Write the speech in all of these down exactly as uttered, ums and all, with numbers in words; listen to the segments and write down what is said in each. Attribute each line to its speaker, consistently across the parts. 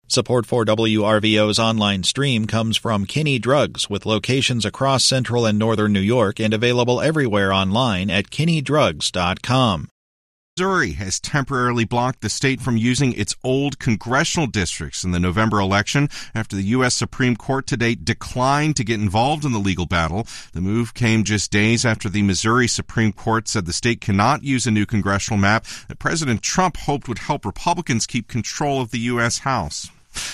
Speaker 1: Support for W R V O's online stream comes from Kinney Drugs, with locations across central and northern New York and available everywhere online at kinney drugs dot com.
Speaker 2: Missouri has temporarily blocked the state from using its old congressional districts in the November election after the U S Supreme Court today declined to get involved in the legal battle. The move came just days after the Missouri Supreme Court said the state cannot use a new congressional map that President Trump hoped would help Republicans keep control of the U S House.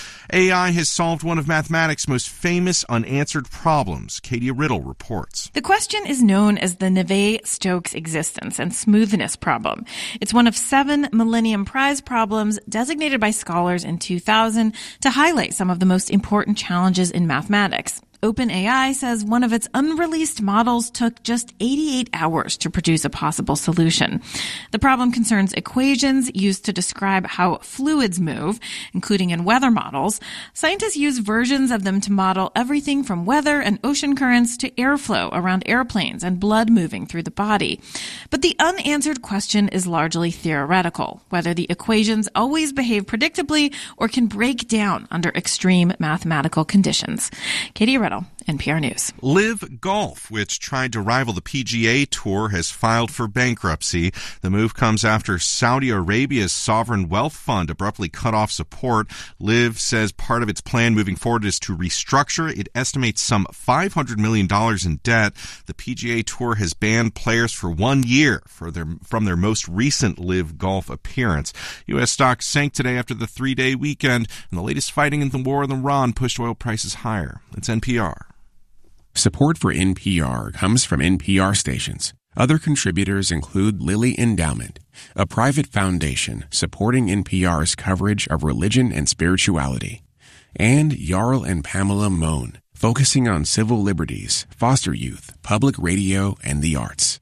Speaker 2: A I has solved one of mathematics' most famous unanswered problems. Katie Riddle reports.
Speaker 3: The question is known as the Navier-Stokes existence and smoothness problem. It's one of seven Millennium Prize problems designated by scholars in two thousand to highlight some of the most important challenges in mathematics. OpenAI says one of its unreleased models took just eighty-eight hours to produce a possible solution. The problem concerns equations used to describe how fluids move, including in weather models. Scientists use versions of them to model everything from weather and ocean currents to airflow around airplanes and blood moving through the body. But the unanswered question is largely theoretical, whether the equations always behave predictably or can break down under extreme mathematical conditions. Katie Riddle, N P R News.
Speaker 2: Live Golf, which tried to rival the P G A Tour, has filed for bankruptcy. The move comes after Saudi Arabia's sovereign wealth fund abruptly cut off support. Live says part of its plan moving forward is to restructure. It estimates some five hundred million dollars in debt. The P G A Tour has banned players for one year for their, from their most recent Live Golf appearance. U S stocks sank today after the three-day weekend, and the latest fighting in the war in Iran pushed oil prices higher. It's N P R.
Speaker 4: Support for N P R comes from N P R stations. Other contributors include Lilly Endowment, a private foundation supporting N P R's coverage of religion and spirituality, and Jarl and Pamela Mohn, focusing on civil liberties, foster youth, public radio, and the arts.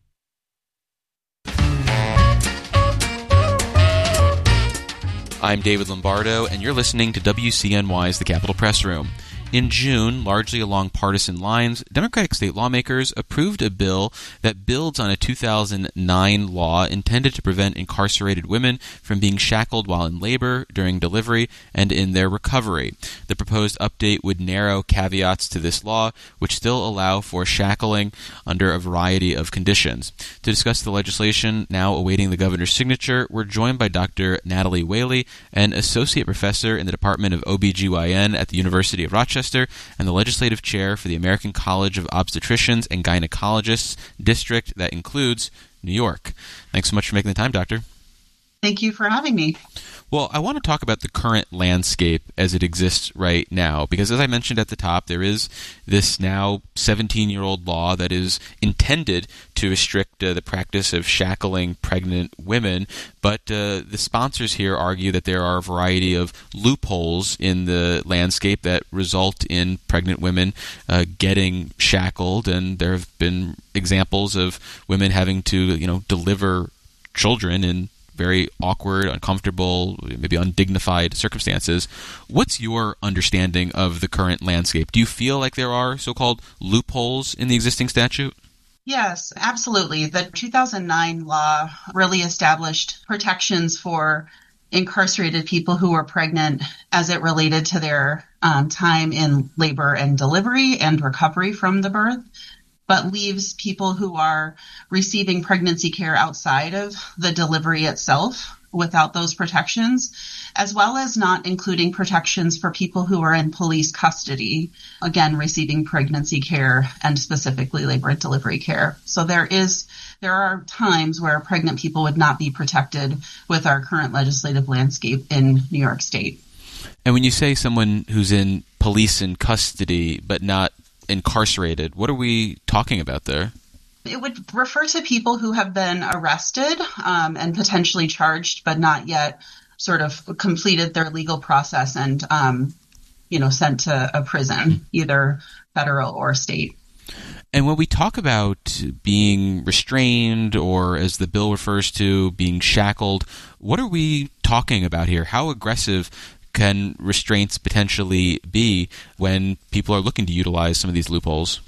Speaker 5: I'm David Lombardo, and you're listening to W C N Y's The Capitol Press Room. In June, largely along partisan lines, Democratic state lawmakers approved a bill that builds on a two thousand nine law intended to prevent incarcerated women from being shackled while in labor, during delivery, and in their recovery. The proposed update would narrow caveats to this law, which still allow for shackling under a variety of conditions. To discuss the legislation now awaiting the governor's signature, we're joined by Doctor Natalie Whaley, an associate professor in the Department of O B G Y N at the University of Rochester, and the legislative chair for the American College of Obstetricians and Gynecologists district that includes New York. Thanks so much for making the time, Doctor.
Speaker 6: Thank you for having me.
Speaker 5: Well, I want to talk about the current landscape as it exists right now, because as I mentioned at the top, there is this now seventeen-year-old law that is intended to restrict uh, the practice of shackling pregnant women, but uh, the sponsors here argue that there are a variety of loopholes in the landscape that result in pregnant women uh, getting shackled, and there have been examples of women having to, you know, deliver children in very awkward, uncomfortable, maybe undignified circumstances. What's your understanding of the current landscape? Do you feel like there are so-called loopholes in the existing statute?
Speaker 6: Yes, absolutely. The two thousand nine law really established protections for incarcerated people who were pregnant as it related to their um, time in labor and delivery and recovery from the birth, but leaves people who are receiving pregnancy care outside of the delivery itself without those protections, as well as not including protections for people who are in police custody, again, receiving pregnancy care and specifically labor and delivery care. So there is, there are times where pregnant people would not be protected with our current legislative landscape in New York State.
Speaker 5: And when you say someone who's in police and custody but not incarcerated, what are we talking about there?
Speaker 6: It would refer to people who have been arrested um, and potentially charged, but not yet sort of completed their legal process and, um, you know, sent to a prison, either federal or state.
Speaker 5: And when we talk about being restrained, or as the bill refers to, being shackled, what are we talking about here? How aggressive can restraints potentially be when people are looking to utilize some of these loopholes?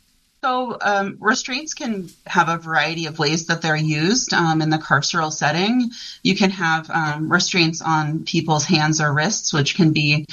Speaker 6: So um, restraints can have a variety of ways that they're used um, in the carceral setting. You can have um, restraints on people's hands or wrists, which can be